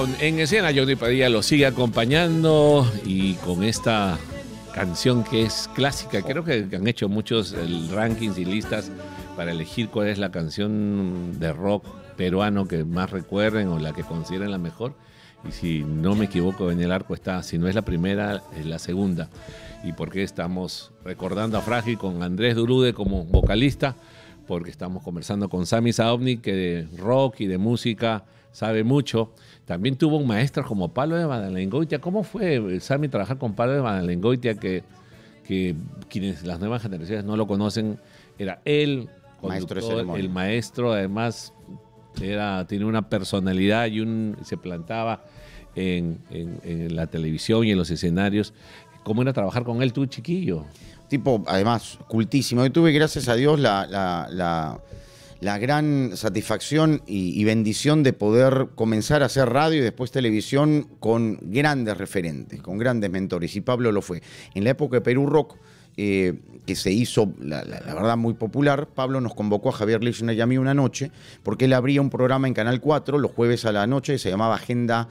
Televisión en Escena. Johnny Padilla lo sigue acompañando y con esta canción que es clásica. Creo que han hecho muchos rankings y listas para elegir cuál es la canción de rock peruano que más recuerden o la que consideren la mejor. Y si no me equivoco, en el arco está, si no es la primera, es la segunda. ¿Y por qué estamos recordando a Frágil con Andrés Durude como vocalista? Porque estamos conversando con Sammy Saovnik, que de rock y de música sabe mucho. También tuvo un maestro como Pablo de Madalengoitia. ¿Cómo fue, Sammy, trabajar con Pablo de Madalengoitia? Que quienes las nuevas generaciones no lo conocen, era él, el maestro, además tiene una personalidad y se plantaba en la televisión y en los escenarios. ¿Cómo era trabajar con él, tú, chiquillo? Tipo, además, cultísimo. Yo tuve, gracias a Dios, la gran satisfacción y bendición de poder comenzar a hacer radio y después televisión con grandes referentes, con grandes mentores. Y Pablo lo fue. En la época de Perú Rock, que se hizo, la verdad, muy popular, Pablo nos convocó a Javier Lechner y a mí una noche, porque él abría un programa en Canal 4 los jueves a la noche, se llamaba Agenda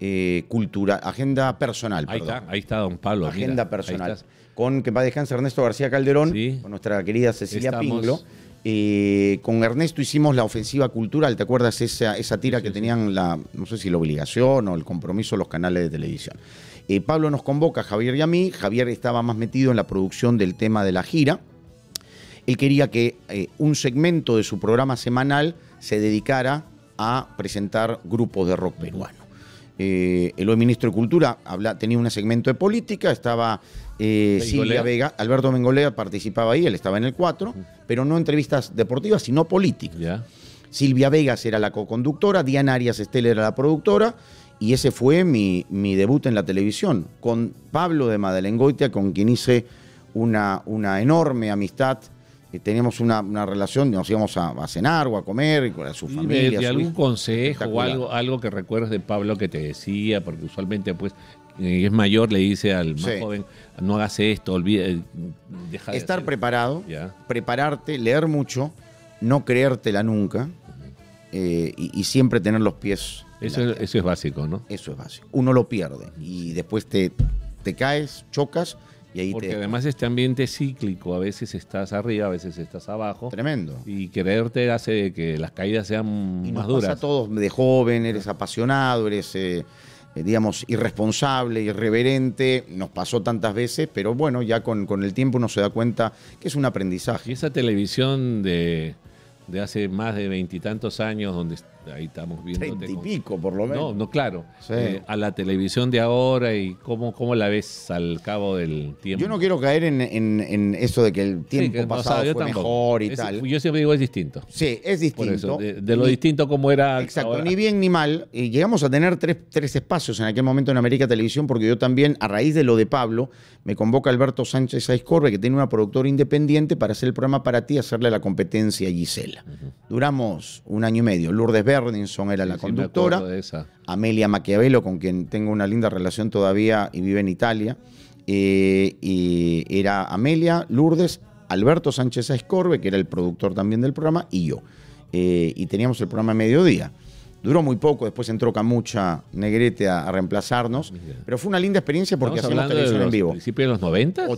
Agenda Personal. Ahí está don Pablo. Agenda Personal. Con que va a descansar Ernesto García Calderón, sí, con nuestra querida Cecilia Pinglo. Con Ernesto hicimos la ofensiva cultural, ¿te acuerdas esa tira que tenían no sé si la obligación o el compromiso los canales de televisión? Pablo nos convoca a Javier y a mí. Javier estaba más metido en la producción del tema de la gira. Él quería que un segmento de su programa semanal se dedicara a presentar grupos de rock peruano. El hoy ministro de Cultura tenía un segmento de política, estaba Silvia Vega, Alberto Bengolea participaba ahí, él estaba en el 4, pero no entrevistas deportivas, sino políticas. Yeah. Silvia Vegas era la coconductora, Diana Arias Estel era la productora, y ese fue mi debut en la televisión, con Pablo de Madalengoitia, con quien hice una enorme amistad. Teníamos una relación, nos íbamos a cenar o a comer con su familia. ¿De algún consejo o algo que recuerdes de Pablo que te decía? Porque usualmente pues es mayor, le dice al más joven, no hagas esto, deja de estar preparado, prepararte, leer mucho, no creértela nunca, y siempre tener los pies. Eso es básico, ¿no? Eso es básico. Uno lo pierde y después te caes, chocas. Porque además este ambiente es cíclico, a veces estás arriba, a veces estás abajo. Tremendo. Y creerte hace que las caídas sean más duras. Pasa a todos de joven, eres apasionado, eres, digamos, irresponsable, irreverente. Nos pasó tantas veces, pero bueno, ya con el tiempo uno se da cuenta que es un aprendizaje. Y esa televisión de hace más de 20 y tantos años, donde ahí estamos viendo. 30 y pico, por lo menos. No, claro. Sí. A la televisión de ahora y cómo la ves al cabo del tiempo. Yo no quiero caer en eso de que el tiempo pasado fue mejor y tal. Yo siempre digo es distinto. Sí, es distinto. Por eso, de lo distinto como era. Exacto, ahora. Ni bien ni mal. Llegamos a tener tres espacios en aquel momento en América Televisión, porque yo también, a raíz de lo de Pablo, me convoca Alberto Sánchez Aizcorbe, que tiene una productora independiente, para hacer el programa Para Ti, hacerle la competencia a Gisela. Duramos 1 año y medio. Lourdes Berdinson era la conductora. De esa. Amelia Maquiavelo, con quien tengo una linda relación todavía y vive en Italia. Y era Amelia, Lourdes, Alberto Sánchez Aizcorbe, que era el productor también del programa, y yo. Y teníamos el programa a mediodía. Duró muy poco, después entró Camucha Negrete a reemplazarnos, pero fue una linda experiencia porque hacíamos televisión en vivo. ¿Principios de los 90?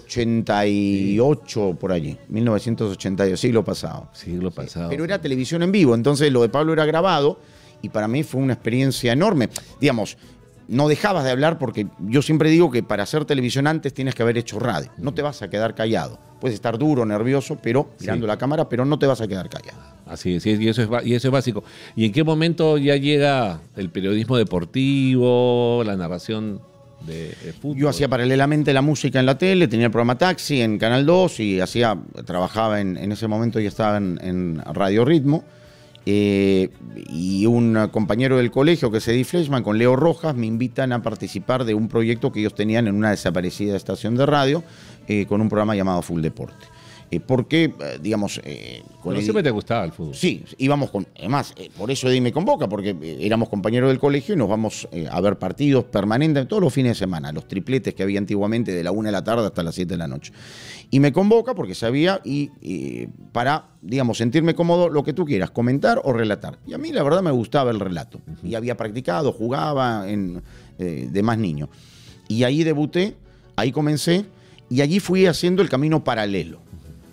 88 por allí, 1988, siglo pasado. Siglo pasado. Pero era televisión en vivo, entonces lo de Pablo era grabado y para mí fue una experiencia enorme. Digamos, no dejabas de hablar porque yo siempre digo que para hacer televisión antes tienes que haber hecho radio. No te vas a quedar callado. Puedes estar duro, nervioso, pero mirando la cámara, pero no te vas a quedar callado. Así es, y eso es básico. ¿Y en qué momento ya llega el periodismo deportivo, la narración de fútbol? Yo hacía paralelamente la música en la tele, tenía el programa Taxi en Canal 2 y trabajaba en ese momento, ya estaba en Radio Ritmo. Y un compañero del colegio, que es Eddie Fleischman, con Leo Rojas, me invitan a participar de un proyecto que ellos tenían en una desaparecida estación de radio, con un programa llamado Full Deporte. porque, digamos... Pero siempre te gustaba el fútbol. Sí, íbamos con... Además, por eso Eddie me convoca, porque éramos compañeros del colegio y nos vamos a ver partidos permanentes todos los fines de semana, los tripletes que había antiguamente de la 1 de la tarde hasta las 7 de la noche. Y me convoca porque sabía para, digamos, sentirme cómodo, lo que tú quieras, comentar o relatar. Y a mí la verdad me gustaba el relato. Y había practicado, jugaba de más niño. Y ahí debuté, ahí comencé, y allí fui haciendo el camino paralelo.